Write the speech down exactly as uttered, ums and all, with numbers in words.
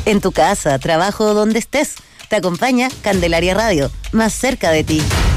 En tu casa, trabajo o donde estés, te acompaña Candelaria Radio, más cerca de ti.